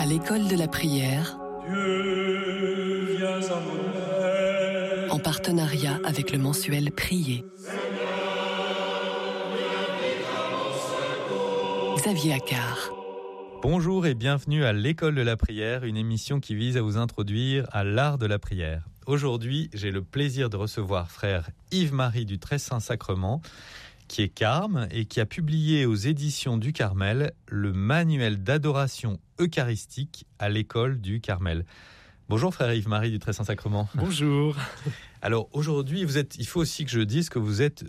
l'école de la prière, Dieu, viens à mon aide. en partenariat avec le mensuel Prier. Xavier Accard. Bonjour et bienvenue à l'école de la prière, une émission qui vise à vous introduire à l'art de la prière. Aujourd'hui, j'ai le plaisir de recevoir frère Yves-Marie du Très Saint-Sacrement, qui est carme et qui a publié aux éditions du Carmel le manuel d'adoration eucharistique à l'école du Carmel. Bonjour frère Yves-Marie du Très Saint-Sacrement. Bonjour. Alors aujourd'hui, il faut aussi que je dise que vous êtes